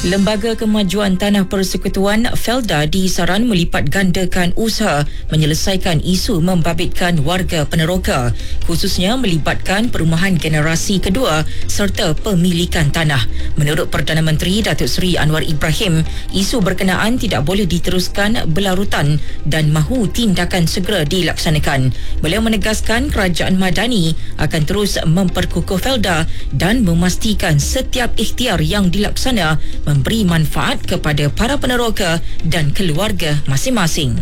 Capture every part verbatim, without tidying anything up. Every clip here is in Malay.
Lembaga Kemajuan Tanah Persekutuan Felda disaran melipat gandakan usaha menyelesaikan isu membabitkan warga peneroka, khususnya melibatkan perumahan generasi kedua serta pemilikan tanah. Menurut Perdana Menteri Datuk Seri Anwar Ibrahim, isu berkenaan tidak boleh diteruskan berlarutan dan mahu tindakan segera dilaksanakan. Beliau menegaskan kerajaan Madani akan terus memperkukuh Felda dan memastikan setiap ikhtiar yang dilaksana memberi manfaat kepada para peneroka dan keluarga masing-masing.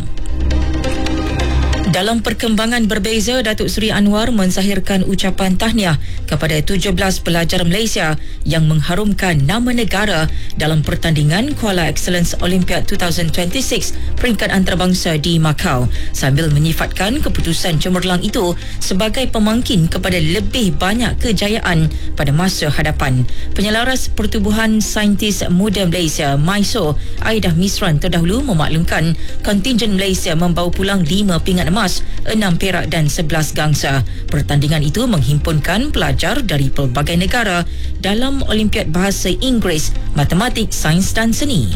Dalam perkembangan berbeza, Datuk Seri Anwar menzahirkan ucapan tahniah kepada tujuh belas pelajar Malaysia yang mengharumkan nama negara dalam pertandingan Kuala Excellence Olympiad dua ribu dua puluh enam peringkat antarabangsa di Macau, sambil menyifatkan keputusan cemerlang itu sebagai pemangkin kepada lebih banyak kejayaan pada masa hadapan. Penyelaras Pertubuhan Saintis Muda Malaysia M I S O, Aidah Misran terdahulu memaklumkan kontingen Malaysia membawa pulang lima pingat emas, enam perak dan sebelas gangsa. Pertandingan itu menghimpunkan pelajar dari pelbagai negara dalam Olimpiad Bahasa Inggeris, Matematik, Sains dan Seni.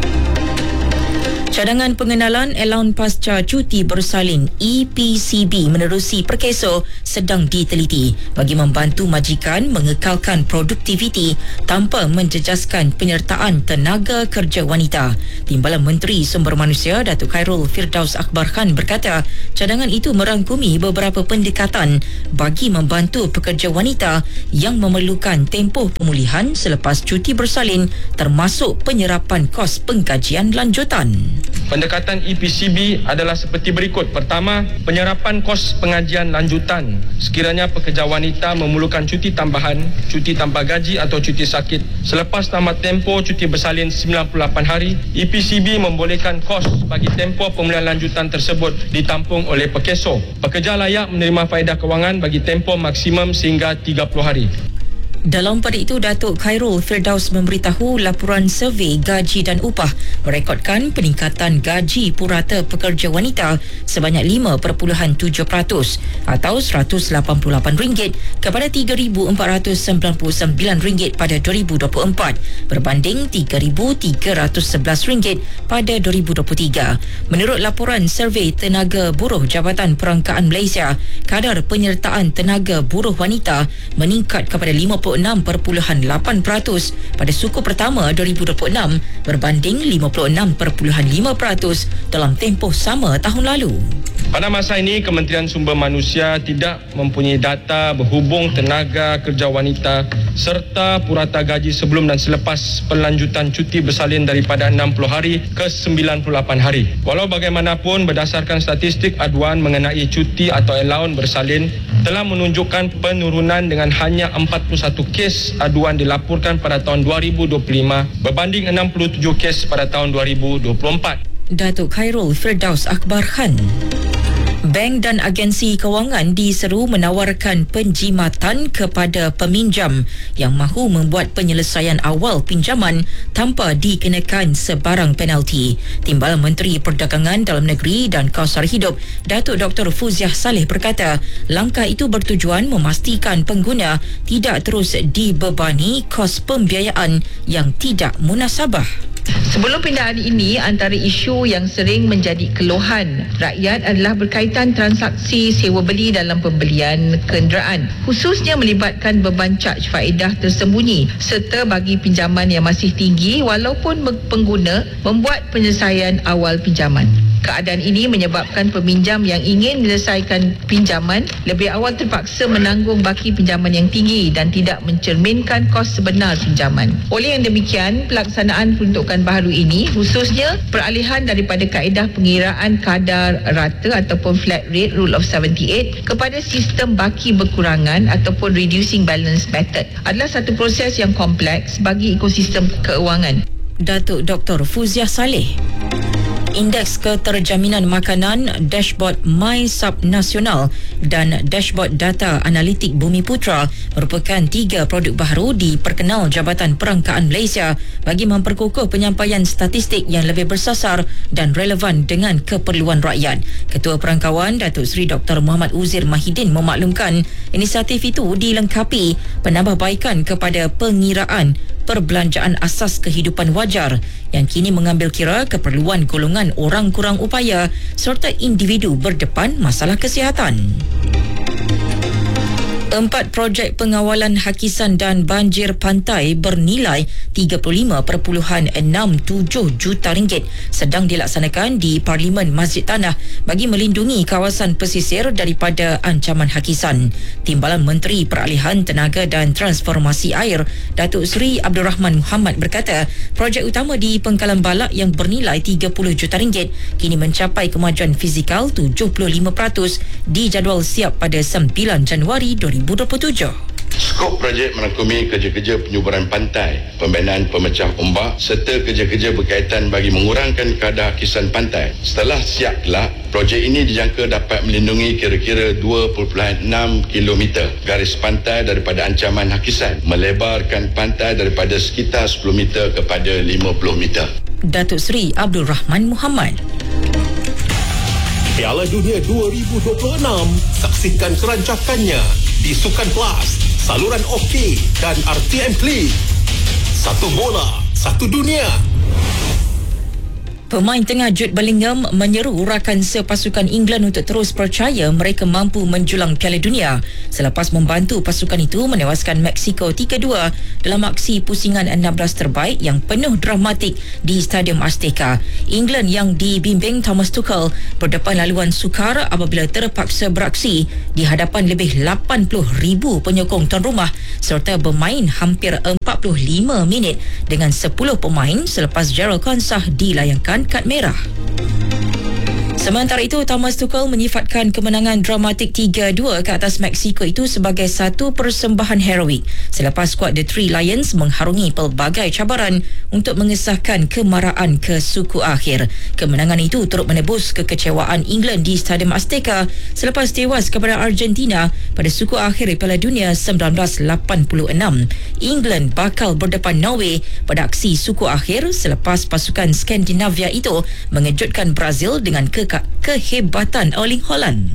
Cadangan pengenalan Allowance Pasca Cuti Bersalin E P C B menerusi perkeso sedang diteliti bagi membantu majikan mengekalkan produktiviti tanpa menjejaskan penyertaan tenaga kerja wanita. Timbalan Menteri Sumber Manusia Datuk Khairul Firdaus Akbar Khan berkata, cadangan itu merangkumi beberapa pendekatan bagi membantu pekerja wanita yang memerlukan tempoh pemulihan selepas cuti bersalin, termasuk penyerapan kos pengkajian lanjutan. Pendekatan E P C B adalah seperti berikut. Pertama, penyerapan kos pengajian lanjutan sekiranya pekerja wanita memerlukan cuti tambahan, cuti tanpa gaji atau cuti sakit. Selepas tamat tempoh cuti bersalin sembilan puluh lapan hari, E P C B membolehkan kos bagi tempoh pemulihan lanjutan tersebut ditampung oleh pekeso. Pekerja layak menerima faedah kewangan bagi tempoh maksimum sehingga tiga puluh hari. Dalam pada itu, Datuk Khairul Firdaus memberitahu laporan survei gaji dan upah merekodkan peningkatan gaji purata pekerja wanita sebanyak lima perpuluhan tujuh peratus atau seratus lapan puluh lapan ringgit kepada tiga ribu empat ratus sembilan puluh sembilan ringgit pada dua ribu dua puluh empat berbanding tiga ribu tiga ratus sebelas ringgit pada dua ribu dua puluh tiga. Menurut laporan survei tenaga buruh Jabatan Perangkaan Malaysia, kadar penyertaan tenaga buruh wanita meningkat kepada lima puluh enam perpuluhan lapan peratus pada suku pertama dua ribu dua puluh enam berbanding lima puluh enam perpuluhan lima peratus dalam tempoh sama tahun lalu. Pada masa ini, Kementerian Sumber Manusia tidak mempunyai data berhubung tenaga kerja wanita serta purata gaji sebelum dan selepas pelanjutan cuti bersalin daripada enam puluh hari ke sembilan puluh lapan hari. Walau bagaimanapun, berdasarkan statistik aduan mengenai cuti atau allowance bersalin telah menunjukkan penurunan dengan hanya empat puluh satu kes aduan dilaporkan pada tahun dua ribu dua puluh lima berbanding enam puluh tujuh kes pada tahun dua ribu dua puluh empat. Datuk Khairul Firdaus Akbar Khan. Bank dan agensi kewangan diseru menawarkan penjimatan kepada peminjam yang mahu membuat penyelesaian awal pinjaman tanpa dikenakan sebarang penalti. Timbalan Menteri Perdagangan Dalam Negeri dan Kawasan Hidup Datuk Doktor Fuziah Saleh berkata, langkah itu bertujuan memastikan pengguna tidak terus dibebani kos pembiayaan yang tidak munasabah. Sebelum pindahan ini, antara isu yang sering menjadi keluhan rakyat adalah berkaitan transaksi sewa beli dalam pembelian kenderaan, khususnya melibatkan beban caj faedah tersembunyi serta bagi pinjaman yang masih tinggi walaupun pengguna membuat penyelesaian awal pinjaman. Keadaan ini menyebabkan peminjam yang ingin menyelesaikan pinjaman lebih awal terpaksa menanggung baki pinjaman yang tinggi dan tidak mencerminkan kos sebenar pinjaman. Oleh yang demikian, pelaksanaan peruntukan baharu ini khususnya peralihan daripada kaedah pengiraan kadar rata ataupun flat rate rule of seventy-eight kepada sistem baki berkurangan ataupun reducing balance method adalah satu proses yang kompleks bagi ekosistem keuangan. Datuk Doktor Fuziah Saleh. Indeks Keterjaminan Makanan, Dashboard MySub Nasional dan Dashboard Data Analitik Bumi Putra merupakan tiga produk baharu diperkenal Jabatan Perangkaan Malaysia bagi memperkukuh penyampaian statistik yang lebih bersasar dan relevan dengan keperluan rakyat. Ketua Perangkawan Datuk Seri Doktor Muhammad Uzir Mahidin memaklumkan inisiatif itu dilengkapi penambahbaikan kepada pengiraan perbelanjaan asas kehidupan wajar yang kini mengambil kira keperluan golongan orang kurang upaya serta individu berdepan masalah kesihatan. Empat projek pengawalan hakisan dan banjir pantai bernilai tiga puluh lima perpuluhan enam tujuh juta ringgit sedang dilaksanakan di Parlimen Masjid Tanah bagi melindungi kawasan pesisir daripada ancaman hakisan. Timbalan Menteri Peralihan Tenaga dan Transformasi Air, Datuk Seri Abdul Rahman Muhammad berkata, projek utama di Pengkalan Balak yang bernilai tiga puluh juta ringgit kini mencapai kemajuan fizikal tujuh puluh lima peratus dijadual siap pada sembilan Januari dua ribu dua puluh tujuh. Skop projek merangkumi kerja-kerja penyuburan pantai, pembinaan pemecah ombak serta kerja-kerja berkaitan bagi mengurangkan kadar hakisan pantai. Setelah siap kelak, projek ini dijangka dapat melindungi kira-kira dua perpuluhan enam kilometer garis pantai daripada ancaman hakisan, melebarkan pantai daripada sekitar sepuluh meter kepada lima puluh meter. Datuk Seri Abdul Rahman Muhammad. Piala Dunia dua ribu dua puluh enam, saksikan kerancakannya di Sukan Plus, saluran OK dan R T M Klik. Satu bola, satu dunia. Pemain tengah Jude Bellingham menyeru rakan sepasukan England untuk terus percaya mereka mampu menjulang Piala Dunia selepas membantu pasukan itu menewaskan Mexico tiga dua dalam aksi pusingan enam belas terbaik yang penuh dramatik di Stadium Azteca. England yang dibimbing Thomas Tuchel berdepan laluan sukar apabila terpaksa beraksi di hadapan lebih lapan puluh ribu penyokong tuan rumah serta bermain hampir empat puluh lima minit dengan sepuluh pemain selepas Gerald Konsah dilayangkan kad merah. Sementara itu, Thomas Tuchel menyifatkan kemenangan dramatik tiga dua ke atas Mexico itu sebagai satu persembahan heroik selepas skuad The Three Lions mengharungi pelbagai cabaran untuk mengesahkan kemaraan ke suku akhir. Kemenangan itu turut menebus kekecewaan England di Stadium Azteca selepas tewas kepada Argentina pada suku akhir Piala Dunia seribu sembilan ratus lapan puluh enam. England bakal berdepan Norway pada aksi suku akhir selepas pasukan Skandinavia itu mengejutkan Brazil dengan ke kehebatan Erling Haaland.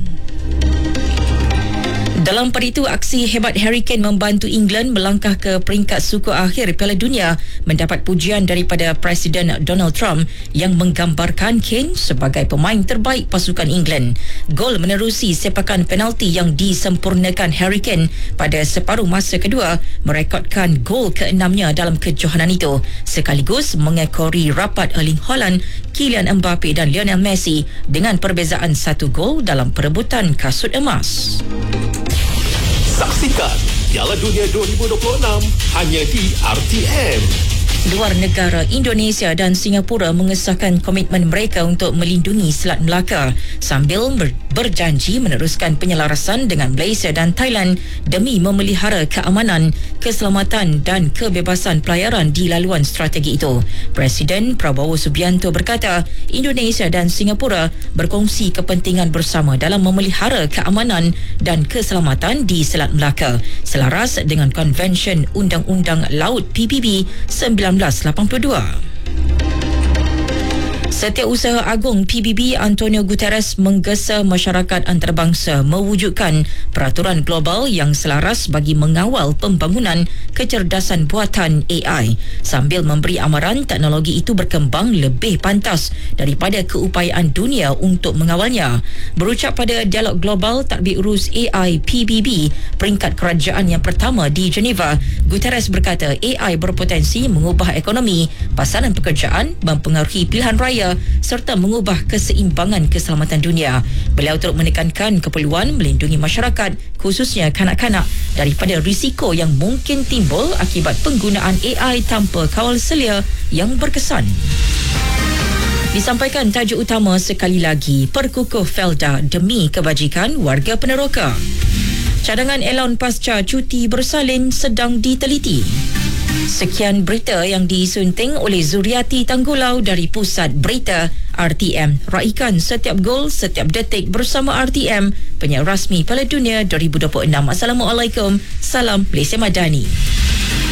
Dalam pada itu, aksi hebat Harry Kane membantu England melangkah ke peringkat suku akhir Piala Dunia mendapat pujian daripada Presiden Donald Trump yang menggambarkan Kane sebagai pemain terbaik pasukan England. Gol menerusi sepakan penalti yang disempurnakan Harry Kane pada separuh masa kedua merekodkan gol keenamnya dalam kejohanan itu, sekaligus mengekori rapat Erling Haaland, Kylian Mbappe dan Lionel Messi dengan perbezaan satu gol dalam perebutan kasut emas. Saksikan Piala Dunia dua ribu dua puluh enam hanya di R T M. Luar negara, Indonesia dan Singapura mengesahkan komitmen mereka untuk melindungi Selat Melaka sambil ber- berjanji meneruskan penyelarasan dengan Malaysia dan Thailand demi memelihara keamanan, keselamatan dan kebebasan pelayaran di laluan strategi itu. Presiden Prabowo Subianto berkata, Indonesia dan Singapura berkongsi kepentingan bersama dalam memelihara keamanan dan keselamatan di Selat Melaka selaras dengan Konvensyen Undang-Undang Laut P B B sembilan belas lapan puluh dua. Setiausaha Agung P B B Antonio Guterres menggesa masyarakat antarabangsa mewujudkan peraturan global yang selaras bagi mengawal pembangunan kecerdasan buatan A I sambil memberi amaran teknologi itu berkembang lebih pantas daripada keupayaan dunia untuk mengawalnya. Berucap pada dialog global tadbir urus A I P B B peringkat kerajaan yang pertama di Geneva, Guterres berkata A I berpotensi mengubah ekonomi, pasaran pekerjaan, mempengaruhi pilihan raya serta mengubah keseimbangan keselamatan dunia. Beliau turut menekankan keperluan melindungi masyarakat, khususnya kanak-kanak, daripada risiko yang mungkin timbul akibat penggunaan A I tanpa kawal selia yang berkesan. Disampaikan tajuk utama sekali lagi, Perkukuh Felda demi kebajikan warga Peneroka. Cadangan Elon pasca cuti bersalin sedang diteliti. Sekian berita yang disunting oleh Zuriati Tanggulau dari Pusat Berita R T M. Raikan setiap gol, setiap detik bersama R T M, penyiar rasmi Piala Dunia dua ribu dua puluh enam. Assalamualaikum. Salam Malaysia Madani.